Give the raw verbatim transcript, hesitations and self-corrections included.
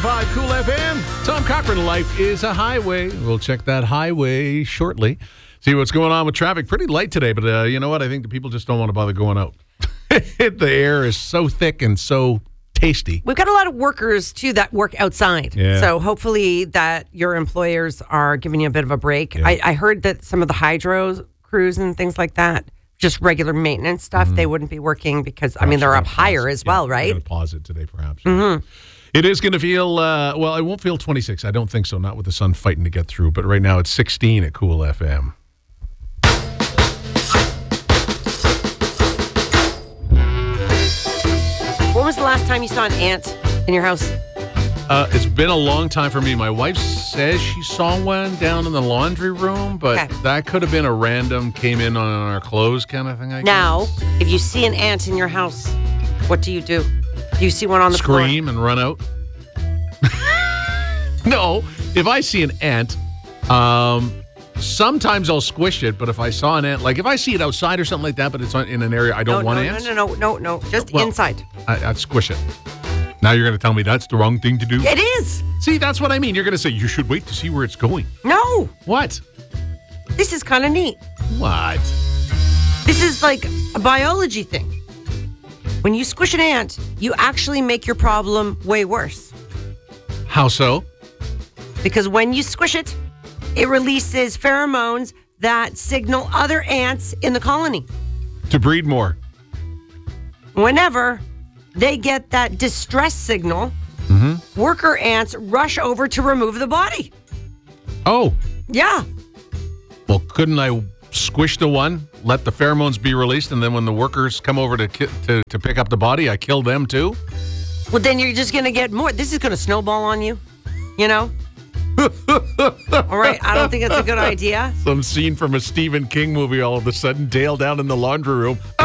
five Cool F M. Tom Cochran, life is a highway. We'll check that highway shortly. See what's going on with traffic. Pretty light today, but uh, you know what? I think the people just don't want to bother going out. The air is so thick and so tasty. We've got a lot of workers, too, that work outside. Yeah. So hopefully that your employers are giving you a bit of a break. Yeah. I, I heard that some of the hydro crews and things like that, just regular maintenance stuff, mm-hmm. they wouldn't be working because, I mean, they're up higher as well, yeah, right? They're going to pause it today, perhaps. Mm-hmm. It is going to feel, uh, well, it won't feel twenty-six. I don't think so, not with the sun fighting to get through. But right now it's sixteen at Cool F M. When was the last time you saw an ant in your house? Uh, it's been a long time for me. My wife says she saw one down in the laundry room, but Okay. that could have been a random came in on our clothes kind of thing, I Now, guess. if you see an ant in your house, what do you do? Do you see one on the Scream and run out? No, if I see an ant, um, sometimes I'll squish it, but if I saw an ant, like if I see it outside or something like that, but it's on, in an area I don't no, want no, ants, No, no, no, no, no, just Well, inside. I, I'd squish it. Now you're going to tell me that's the wrong thing to do? It is. See, that's what I mean. You're going to say you should wait to see where it's going. No, What? this is kind of neat. What? This is like a biology thing. When you squish an ant, you actually make your problem way worse. How so? Because when you squish it, it releases pheromones that signal other ants in the colony. To breed more. Whenever they get that distress signal, Mm-hmm. worker ants rush over to remove the body. Oh, Yeah. well, couldn't I squish the one, let the pheromones be released, and then when the workers come over to ki- to, to pick up the body, I kill them too? Well, then you're just going to get more. This is going to snowball on you, you know? All right. I don't think it's a good idea. Some scene from a Stephen King movie all of a sudden, Dale down in the laundry room.